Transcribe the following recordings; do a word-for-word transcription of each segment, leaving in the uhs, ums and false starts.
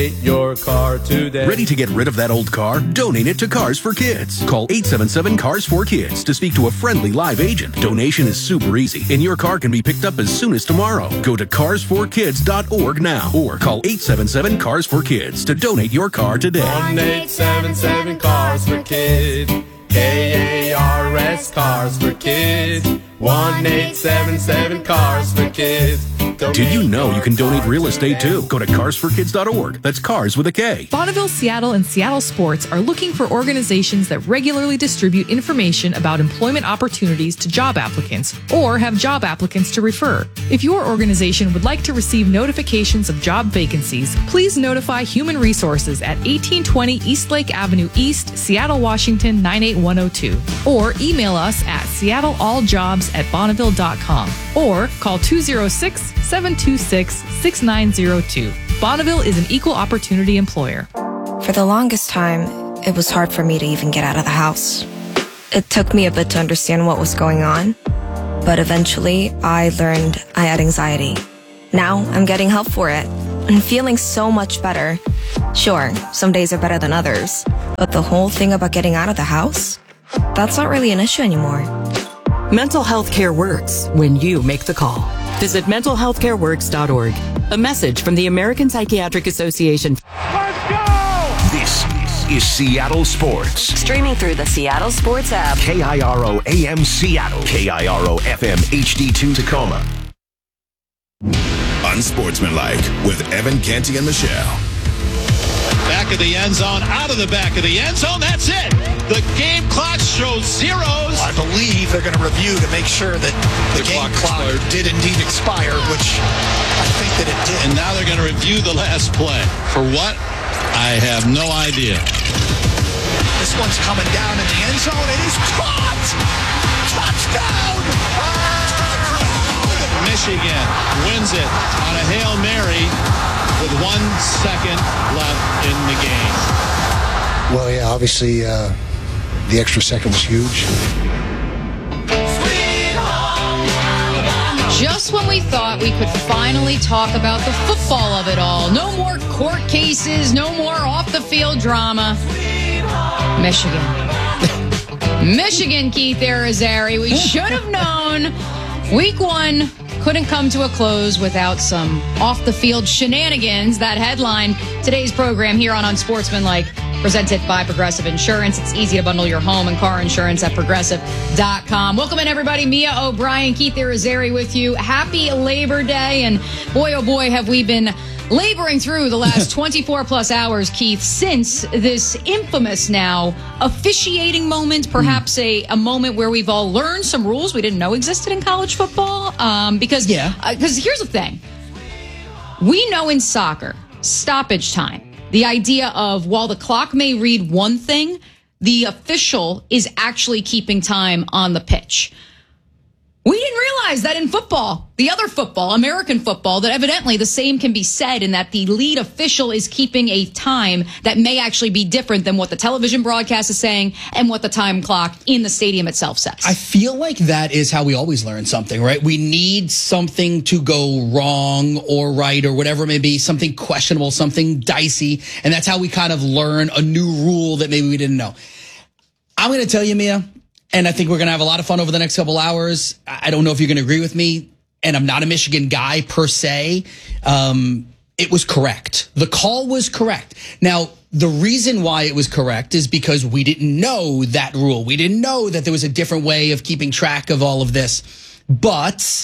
Your car today. Ready to get rid of that old car? Donate it to Cars for Kids. Call eight seven seven, C A R S for Kids to speak to a friendly live agent. Donation is super easy, and your car can be picked up as soon as tomorrow. Go to cars for kids dot org now or call eight seven seven, C A R S for Kids to donate your car today. one eight seven seven, Cars for Kids. K A R S, Cars for Kids. one eight seven seven, Cars for Kids. Did you know you can donate real estate too? Go to cars for kids dot org. That's cars with a K. Bonneville, Seattle, and Seattle Sports are looking for organizations that regularly distribute information about employment opportunities to job applicants or have job applicants to refer. If your organization would like to receive notifications of job vacancies, please notify Human Resources at eighteen twenty Eastlake Avenue East, Seattle, Washington nine eight one oh two, or email us at seattle all jobs at bonneville dot com or call two oh six, seven two six, six nine oh two. Bonneville is an equal opportunity employer. For the longest time, it was hard for me to even get out of the house. It took me a bit to understand what was going on, but eventually I learned I had anxiety. Now I'm getting help for it and feeling so much better. Sure, some days are better than others, but the whole thing about getting out of the house, that's not really an issue anymore. Mental health care works when you make the call. Visit mental health care works dot org. A message from the American Psychiatric Association. Let's go! This is Seattle Sports. Streaming through the Seattle Sports app. K I R O A M Seattle. K I R O F M H D two Tacoma. Unsportsmanlike with Evan Canty and Michelle. Back of the end zone, out of the back of the end zone. That's it. The game clock shows zeros. I believe they're going to review to make sure that the, the game clock, clock did indeed expire, which I think that it did. And now they're going to review the last play. For what? I have no idea. This one's coming down in the end zone. It is caught. Touchdown. Michigan wins it on a Hail Mary with one second left in the game. Well, yeah, obviously uh, the extra second was huge. Just when we thought we could finally talk about the football of it all. No more court cases, no more off-the-field drama. Michigan. Michigan, Keith Arizari. We should have known. Week one couldn't come to a close without some off-the-field shenanigans. That headline today's program here on Unsportsmanlike, presented by Progressive Insurance. It's easy to bundle your home and car insurance at progressive dot com. Welcome in, everybody. Mia O'Brien, Keith Arizari with you. Happy Labor Day. And boy, oh boy, have we been laboring through the last twenty-four plus hours, Keith, since this infamous now officiating moment, perhaps a, a moment where we've all learned some rules we didn't know existed in college football. Um, because, yeah. uh, because here's the thing. We know in soccer, stoppage time, the idea of while the clock may read one thing, the official is actually keeping time on the pitch. We didn't realize that in football, the other football, American football, that evidently the same can be said in that the lead official is keeping a time that may actually be different than what the television broadcast is saying and what the time clock in the stadium itself says. I feel like that is how we always learn something, right? We need something to go wrong or right or whatever it may be, something questionable, something dicey, and that's how we kind of learn a new rule that maybe we didn't know. I'm going to tell you, Mia, and I think we're going to have a lot of fun over the next couple hours. I don't know if you're going to agree with me, and I'm not a Michigan guy per se. Um, it was correct. The call was correct. Now, the reason why it was correct is because we didn't know that rule. We didn't know that there was a different way of keeping track of all of this. But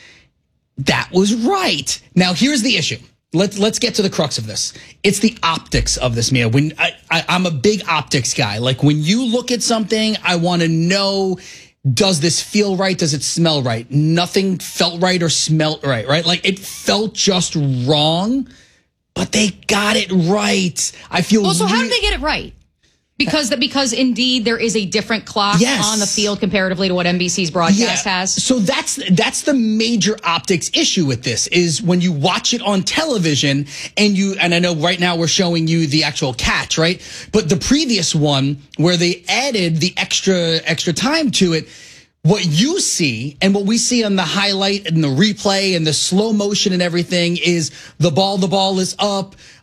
that was right. Now, here's the issue. Let's let's get to the crux of this. It's the optics of this, Mia. When I, I, I'm a big optics guy. Like when you look at something, I want to know, does this feel right? Does it smell right? Nothing felt right or smelt right, right? Like it felt just wrong, but they got it right. I feel. Well, so re- how did they get it right? Because that because indeed there is a different clock yes. on the field comparatively to what N B C's broadcast yeah. has. So that's that's the major optics issue with this is when you watch it on television and you and I know right now we're showing you the actual catch, right? But the previous one where they added the extra extra time to it, what you see and what we see on the highlight and the replay and the slow motion and everything is the ball the ball is up.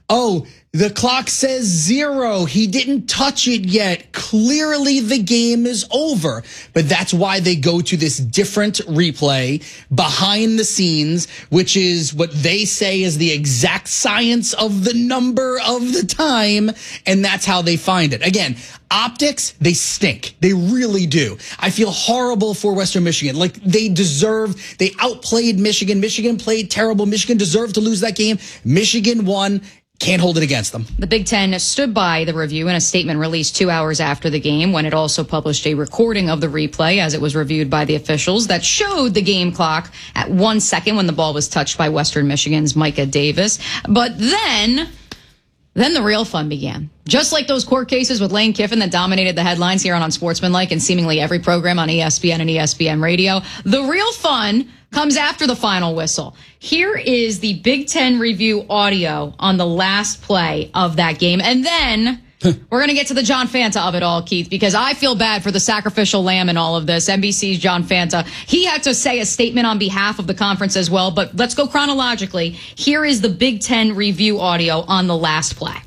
oh, the clock says zero. He didn't touch it yet. Clearly the game is over. But that's why they go to this different replay behind the scenes, which is what they say is the exact science of the number of the time. And that's how they find it. Again, optics, they stink. They really do. I feel horrible for Western Michigan. Like, they deserve, they outplayed Michigan. Michigan played terrible. Michigan deserved to lose that game. Michigan won. Can't hold it against them. The Big Ten stood by the review in a statement released two hours after the game, when it also published a recording of the replay as it was reviewed by the officials that showed the game clock at one second when the ball was touched by Western Michigan's Micah Davis. But then... Then the real fun began. Just like those court cases with Lane Kiffin that dominated the headlines here on Unsportsmanlike and seemingly every program on E S P N and E S P N Radio, the real fun comes after the final whistle. Here is the Big Ten review audio on the last play of that game. And then we're going to get to the John Fanta of it all, Keith, because I feel bad for the sacrificial lamb in all of this. N B C's John Fanta. He had to say a statement on behalf of the conference as well, but let's go chronologically. Here is the Big Ten review audio on the last play.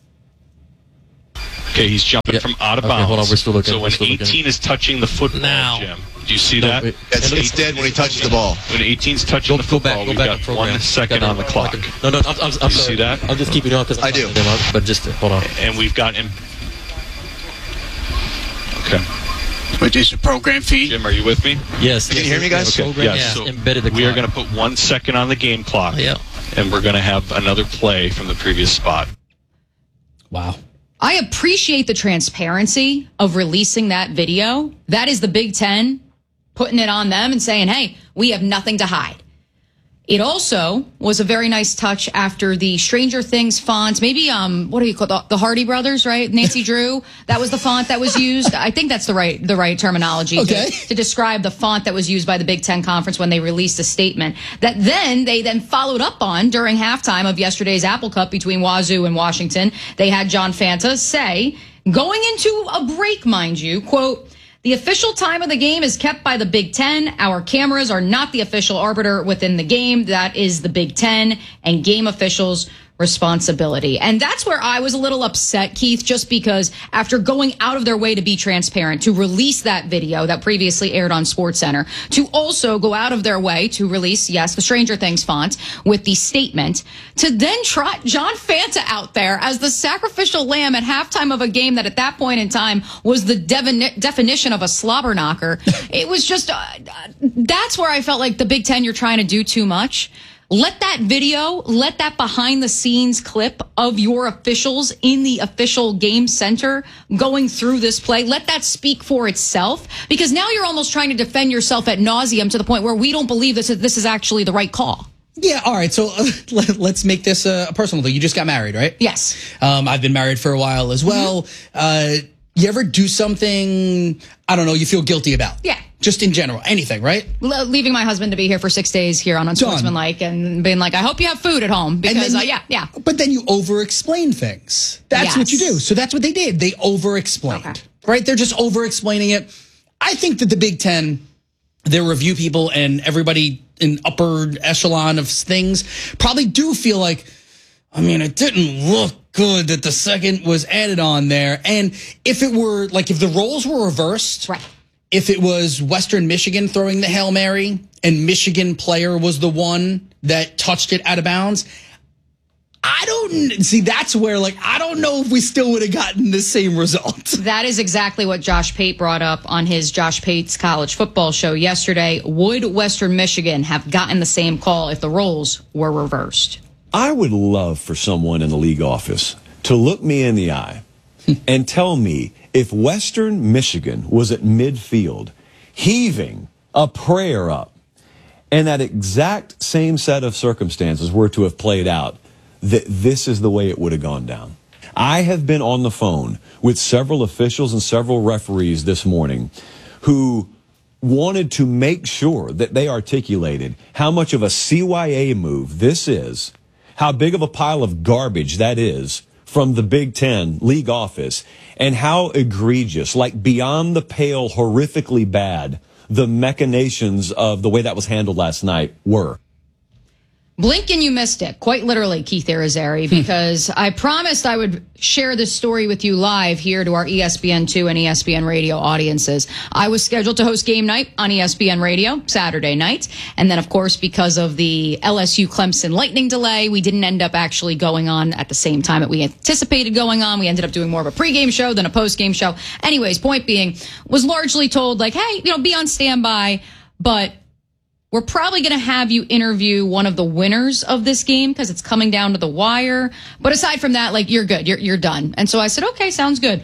Okay, he's jumping yep. from out of bounds. Okay, hold on, we're still looking. So when eighteen looking. is touching the football, now. Jim, do you see no, that? It's, it's dead when he touches the ball. When eighteen's touching go, the football, go back, we've go back got one second on the clock. No, no, I'm, I'm, I'm do you sorry. see that? I'm just keeping on because I do. Them up, but just hold on. And we've got him. Okay. Which is the program fee? Jim, are you with me? Yes. Can you hear me, guys? Okay. Program, yes. yeah. So embedded the clock. We are going to put one second on the game clock. Yeah. And we're going to have another play from the previous spot. Wow. I appreciate the transparency of releasing that video. That is the Big Ten putting it on them and saying, hey, we have nothing to hide. It also was a very nice touch after the Stranger Things font. Maybe, um, what do you call the, the Hardy Brothers, right? Nancy Drew. That was the font that was used. I think that's the right, the right terminology okay. to, to describe the font that was used by the Big Ten Conference when they released a statement that then they then followed up on during halftime of yesterday's Apple Cup between Wazoo and Washington. They had John Fanta say, going into a break, mind you, quote, the official time of the game is kept by the Big Ten. Our cameras are not the official arbiter within the game. That is the Big Ten and game officials' responsibility. And that's where I was a little upset, Keith, just because after going out of their way to be transparent, to release that video that previously aired on SportsCenter, to also go out of their way to release, yes, the Stranger Things font with the statement, to then trot John Fanta out there as the sacrificial lamb at halftime of a game that at that point in time was the devin- definition of a slobber knocker. It was just, uh, that's where I felt like the Big Ten, you're trying to do too much. Let that video, let that behind the scenes clip of your officials in the official game center going through this play, let that speak for itself, because now you're almost trying to defend yourself ad nauseum to the point where we don't believe this, this is actually the right call. Yeah, all right. So uh, let, let's make this a personal thing. You just got married, right? Yes. Um, I've been married for a while as well. Mm-hmm. Uh, you ever do something, I don't know, you feel guilty about? Yeah. Just in general, anything, right? Le- leaving my husband to be here for six days here on Unsportsmanlike and being like, I hope you have food at home because, then, uh, yeah, yeah. But then you over-explain things. That's yes. what you do. So that's what they did. They over-explained, okay. right? They're just over-explaining it. I think that the Big Ten, their review people and everybody in upper echelon of things probably do feel like, I mean, it didn't look good that the second was added on there. And if it were, like, if the roles were reversed, right. if it was Western Michigan throwing the Hail Mary and Michigan player was the one that touched it out of bounds, I don't see. That's where, like, I don't know if we still would have gotten the same result. That is exactly what Josh Pate brought up on his Josh Pate's college football show yesterday. Would Western Michigan have gotten the same call if the roles were reversed? I would love for someone in the league office to look me in the eye and tell me if Western Michigan was at midfield heaving a prayer up and that exact same set of circumstances were to have played out, that this is the way it would have gone down. I have been on the phone with several officials and several referees this morning who wanted to make sure that they articulated how much of a C Y A move this is, how big of a pile of garbage that is from the Big Ten league office, and how egregious, like beyond the pale, horrifically bad, the machinations of the way that was handled last night were. Blink and you missed it, quite literally, Keith Irizarry, because I promised I would share this story with you live here to our E S P N two and E S P N Radio audiences. I was scheduled to host game night on E S P N Radio Saturday night. And then, of course, because of the L S U Clemson Lightning delay, we didn't end up actually going on at the same time that we anticipated going on. We ended up doing more of a pregame show than a postgame show. Anyways, point being, was largely told, like, hey, you know, be on standby, but we're probably going to have you interview one of the winners of this game because it's coming down to the wire. But aside from that, like, you're good. You're, you're done. And so I said, okay, sounds good.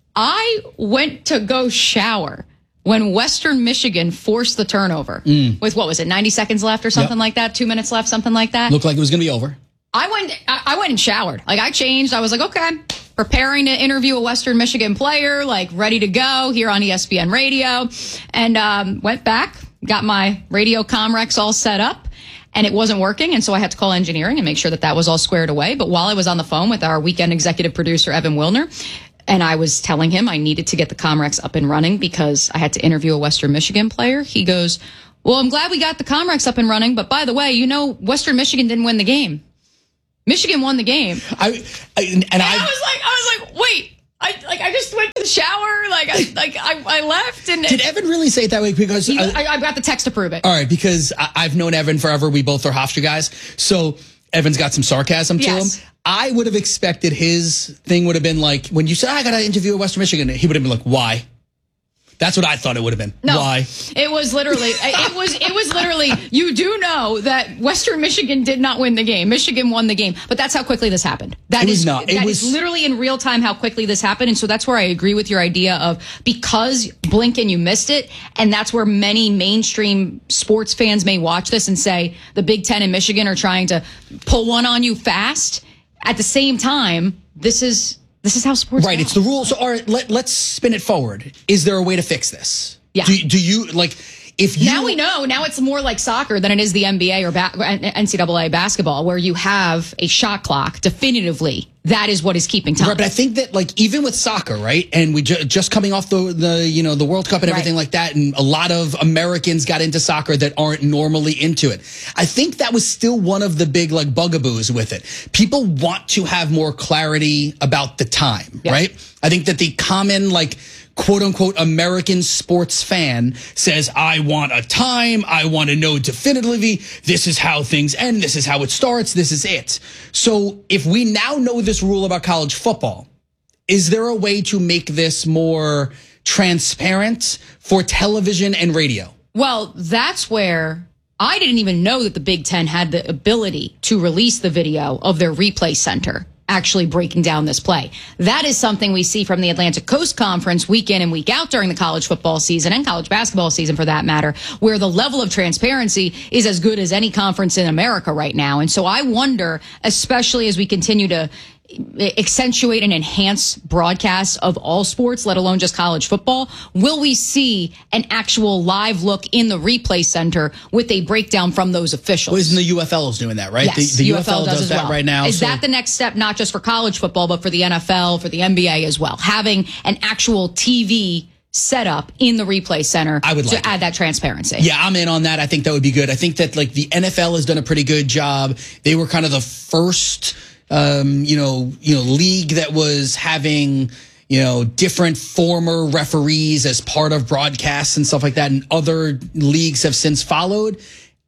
I went to go shower when Western Michigan forced the turnover mm. with, what was it, ninety seconds left or something yep. like that? Two minutes left, something like that? Looked like it was going to be over. I went, I went and showered. Like, I changed. I was like, okay, preparing to interview a Western Michigan player, like, ready to go here on E S P N Radio. And um, went back. Got my radio Comrex all set up, and it wasn't working, and so I had to call engineering and make sure that that was all squared away. But while I was on the phone with our weekend executive producer, Evan Wilner, and I was telling him I needed to get the Comrex up and running because I had to interview a Western Michigan player, he goes, well, I'm glad we got the Comrex up and running, but by the way, you know, Western Michigan didn't win the game. Michigan won the game. I, I and, and, and I, I was like, I was like, wait. I like I just went to the shower, like I like I, I left. And did Evan really say it that way? Because he, I, I've got the text to prove it. All right, because I, I've known Evan forever. We both are Hofstra guys, so Evan's got some sarcasm to yes. him. I would have expected his thing would have been like when you said I got to interview a Western Michigan, he would have been like, why? That's what I thought it would have been. No, why? It was literally, it was, it was literally, you do know that Western Michigan did not win the game. Michigan won the game, but that's how quickly this happened. That it was is, not. It that was, is literally in real time how quickly this happened. And so that's where I agree with your idea of because blink and you missed it. And that's where many mainstream sports fans may watch this and say the Big Ten and Michigan are trying to pull one on you fast. At the same time, this is, This is how sports right. go. It's the rules. So, all right, let, let's spin it forward. Is there a way to fix this? Yeah. Do, do you like if you now we know? Now it's more like soccer than it is the N B A or ba- N C double A basketball, where you have a shot clock. Definitively, that is what is keeping time. Right, but I think that like even with soccer, right, and we ju- just coming off the the you know the World Cup and everything right. like that, and a lot of Americans got into soccer that aren't normally into it. I think that was still one of the big like bugaboos with it. People want to have more clarity about the time, yep. right? I think that the common like quote unquote American sports fan says, I want a time. I want to know definitively. This is how things end. This is how it starts. This is it. So if we now know this rule about college football, is there a way to make this more transparent for television and radio? Well, that's where I didn't even know that the Big Ten had the ability to release the video of their replay center actually breaking down this play. That is something we see from the Atlantic Coast Conference week in and week out during the college football season and college basketball season for that matter, where the level of transparency is as good as any conference in America right now. And so I wonder, especially as we continue to accentuate and enhance broadcasts of all sports, let alone just college football, will we see an actual live look in the replay center with a breakdown from those officials? Well, isn't the U F L is doing that, right? Yes, the, the U F L, U F L does, does that well. right now. Is so. that the next step, not just for college football, but for the N F L, for the N B A as well? Having an actual T V setup in the replay center I would to like add it. that transparency. Yeah, I'm in on that. I think that would be good. I think that like the N F L has done a pretty good job. They were kind of the first Um, you know, you know, league that was having, you know, different former referees as part of broadcasts and stuff like that. And other leagues have since followed.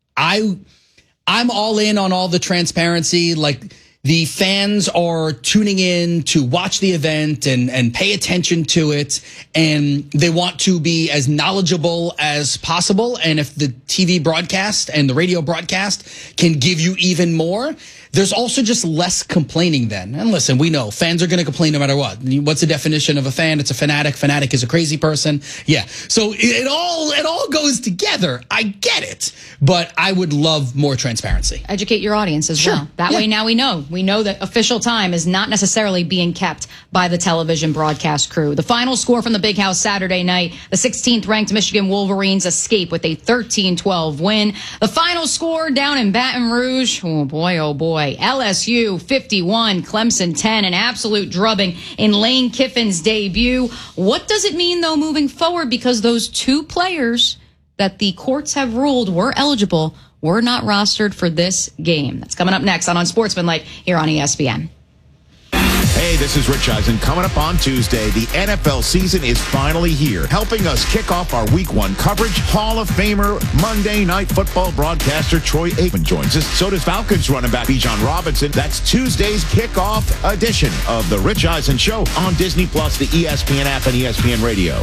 I, I'm all in on all the transparency. Like the fans are tuning in to watch the event and, and pay attention to it. And they want to be as knowledgeable as possible. And if the T V broadcast and the radio broadcast can give you even more, there's also just less complaining then. And listen, we know fans are going to complain no matter what. What's the definition of a fan? It's a fanatic. Fanatic is a crazy person. Yeah. So it, it all, it all goes together. I get it, but I would love more transparency. Educate your audience as Sure. well. That Yeah. way now we know. We know that official time is not necessarily being kept by the television broadcast crew. The final score from the Big House Saturday night, the sixteenth ranked Michigan Wolverines escape with a thirteen twelve win. The final score down in Baton Rouge, oh boy, oh boy. L S U fifty-one, Clemson ten, an absolute drubbing in Lane Kiffin's debut. What does it mean, though, moving forward? Because those two players that the courts have ruled were eligible were not rostered for this game. That's coming up next on Unsportsmanlike here on E S P N. Hey, this is Rich Eisen. Coming up on Tuesday, the N F L season is finally here. Helping us kick off our week one coverage, Hall of Famer, Monday Night Football broadcaster Troy Aikman joins us. So does Falcons running back Bijan Robinson. That's Tuesday's kickoff edition of the Rich Eisen Show on Disney Plus, the E S P N app, and E S P N Radio.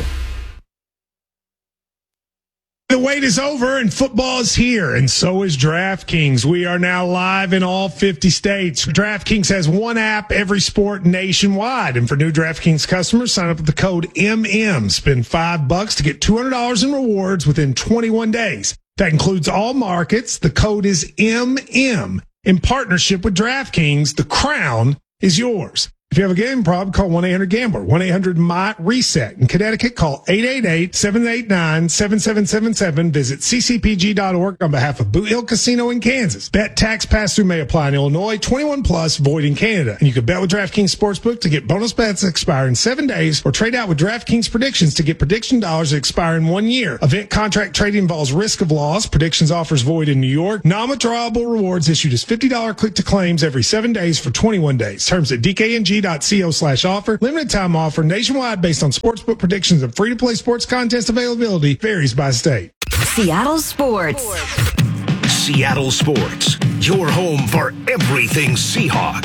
The wait is over and football is here, and so is DraftKings. We are now live in all fifty states. DraftKings has one app, every sport nationwide. And for new DraftKings customers, sign up with the code M M. Spend five bucks to get two hundred dollars in rewards within twenty-one days. That includes all markets. The code is M M. In partnership with DraftKings, the crown is yours. If you have a gambling problem, call one eight hundred gambler, one eight hundred M I reset. In Connecticut, call eight eight eight, seven eight nine, seven seven seven seven. Visit c c p g dot org on behalf of Boot Hill Casino in Kansas. Bet tax pass-through may apply in Illinois, twenty-one plus, void in Canada. And you can bet with DraftKings Sportsbook to get bonus bets that expire in seven days, or trade out with DraftKings Predictions to get prediction dollars that expire in one year. Event contract trading involves risk of loss. Predictions offers void in New York. Non-withdrawable rewards issued as fifty dollars click-to-claims every seven days for twenty-one days. Terms at d k n g dot co slash offer. Limited time offer nationwide based on sportsbook predictions and free-to-play sports contest availability varies by state. Seattle Sports. Seattle Sports, your home for everything Seahawks.